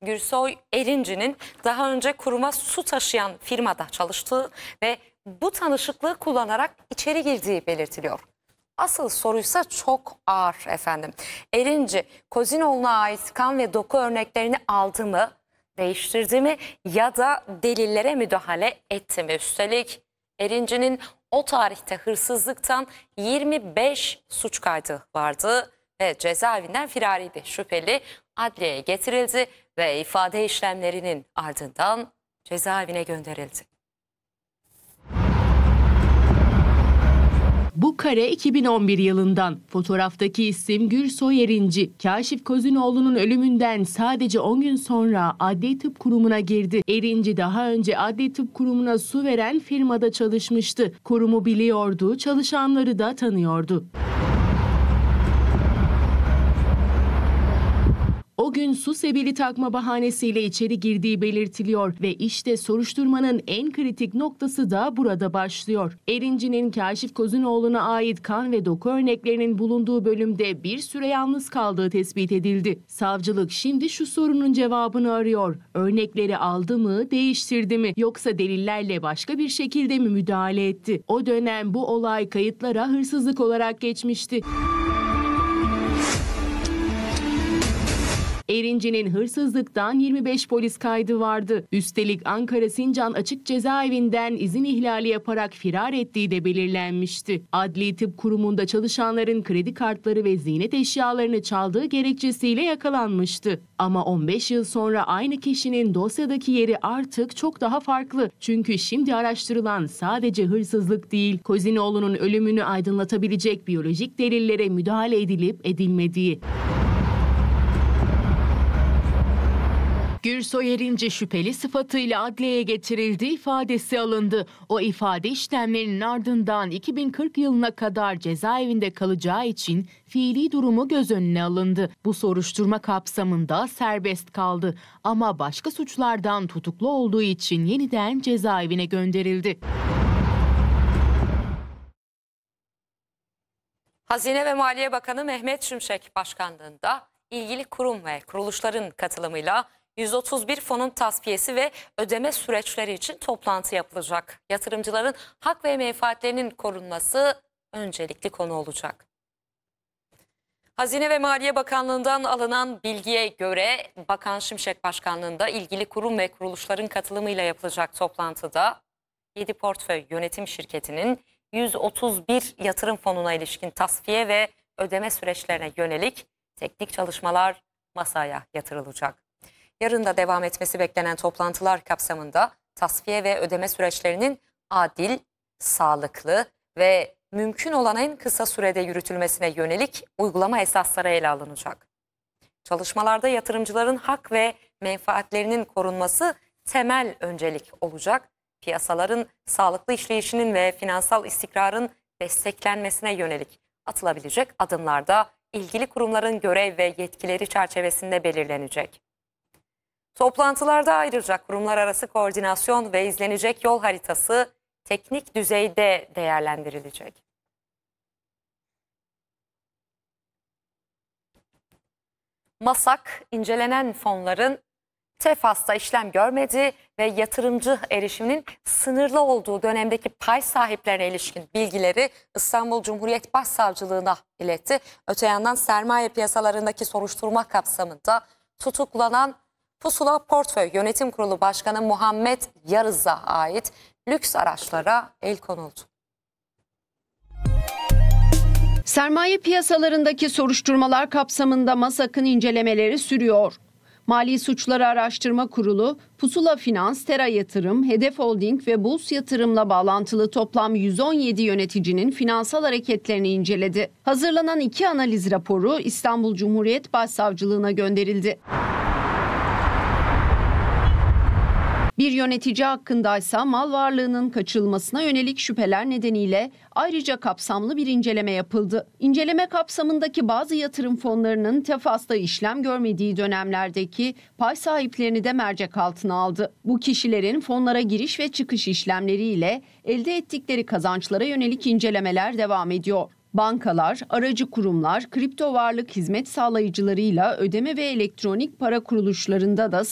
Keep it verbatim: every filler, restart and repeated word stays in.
Gürsoy Erinci'nin daha önce kuruma su taşıyan firmada çalıştığı ve bu tanışıklığı kullanarak içeri girdiği belirtiliyor. Asıl soruysa çok ağır efendim. Erinci, Kozinoğlu'na ait kan ve doku örneklerini aldı mı, değiştirdi mi ya da delillere müdahale etti mi? Üstelik Erinci'nin o tarihte hırsızlıktan yirmi beş suç kaydı vardı ve cezaevinden firariydi. Şüpheli adliyeye getirildi ve ifade işlemlerinin ardından cezaevine gönderildi. Bu kare iki bin on bir yılından. Fotoğraftaki isim Gürsoy Erinci. Kaşif Kozinoğlu'nun ölümünden sadece on gün sonra Adli Tıp Kurumu'na girdi. Erinci daha önce Adli Tıp Kurumu'na su veren firmada çalışmıştı. Kurumu biliyordu, çalışanları da tanıyordu. O gün su sebili takma bahanesiyle içeri girdiği belirtiliyor ve işte soruşturmanın en kritik noktası da burada başlıyor. Erinci'nin Kaşif Kozinoğlu'na ait kan ve doku örneklerinin bulunduğu bölümde bir süre yalnız kaldığı tespit edildi. Savcılık şimdi şu sorunun cevabını arıyor. Örnekleri aldı mı, değiştirdi mi yoksa delillerle başka bir şekilde mi müdahale etti? O dönem bu olay kayıtlara hırsızlık olarak geçmişti. Erinci'nin hırsızlıktan yirmi beş polis kaydı vardı. Üstelik Ankara Sincan Açık Cezaevinden izin ihlali yaparak firar ettiği de belirlenmişti. Adli Tıp Kurumu'nda çalışanların kredi kartları ve ziynet eşyalarını çaldığı gerekçesiyle yakalanmıştı. Ama on beş yıl sonra aynı kişinin dosyadaki yeri artık çok daha farklı. Çünkü şimdi araştırılan sadece hırsızlık değil, Kozinoğlu'nun ölümünü aydınlatabilecek biyolojik delillere müdahale edilip edilmediği. Gürsoy Erinci şüpheli sıfatıyla adliyeye getirildi, ifadesi alındı. O ifade işlemlerinin ardından iki bin kırk yılına kadar cezaevinde kalacağı için fiili durumu göz önüne alındı. Bu soruşturma kapsamında serbest kaldı ama başka suçlardan tutuklu olduğu için yeniden cezaevine gönderildi. Hazine ve Maliye Bakanı Mehmet Şimşek başkanlığında ilgili kurum ve kuruluşların katılımıyla yüz otuz bir fonun tasfiyesi ve ödeme süreçleri için toplantı yapılacak. Yatırımcıların hak ve menfaatlerinin korunması öncelikli konu olacak. Hazine ve Maliye Bakanlığı'ndan alınan bilgiye göre Bakan Şimşek başkanlığında ilgili kurum ve kuruluşların katılımıyla yapılacak toplantıda yedi portföy yönetim şirketinin yüz otuz bir yatırım fonuna ilişkin tasfiye ve ödeme süreçlerine yönelik teknik çalışmalar masaya yatırılacak. Yarın da devam etmesi beklenen toplantılar kapsamında tasfiye ve ödeme süreçlerinin adil, sağlıklı ve mümkün olan en kısa sürede yürütülmesine yönelik uygulama esasları ele alınacak. Çalışmalarda yatırımcıların hak ve menfaatlerinin korunması temel öncelik olacak. Piyasaların sağlıklı işleyişinin ve finansal istikrarın desteklenmesine yönelik atılabilecek adımlar da ilgili kurumların görev ve yetkileri çerçevesinde belirlenecek. Toplantılarda ayrıca kurumlar arası koordinasyon ve izlenecek yol haritası teknik düzeyde değerlendirilecek. MASAK, incelenen fonların TEFAS'ta işlem görmediği ve yatırımcı erişiminin sınırlı olduğu dönemdeki pay sahiplerine ilişkin bilgileri İstanbul Cumhuriyet Başsavcılığına iletti. Öte yandan sermaye piyasalarındaki soruşturma kapsamında tutuklanan Pusula Portföy Yönetim Kurulu Başkanı Muhammed Yarız'a ait lüks araçlara el konuldu. Sermaye piyasalarındaki soruşturmalar kapsamında MASAK'ın incelemeleri sürüyor. Mali Suçları Araştırma Kurulu, Pusula Finans, Tera Yatırım, Hedef Holding ve Burs Yatırım'la bağlantılı toplam yüz on yedi yöneticinin finansal hareketlerini inceledi. Hazırlanan iki analiz raporu İstanbul Cumhuriyet Başsavcılığına gönderildi. Bir yönetici hakkındaysa mal varlığının kaçırılmasına yönelik şüpheler nedeniyle ayrıca kapsamlı bir inceleme yapıldı. İnceleme kapsamındaki bazı yatırım fonlarının TEFAS'ta işlem görmediği dönemlerdeki pay sahiplerini de mercek altına aldı. Bu kişilerin fonlara giriş ve çıkış işlemleriyle elde ettikleri kazançlara yönelik incelemeler devam ediyor. Bankalar, aracı kurumlar, kripto varlık hizmet sağlayıcılarıyla ödeme ve elektronik para kuruluşlarında da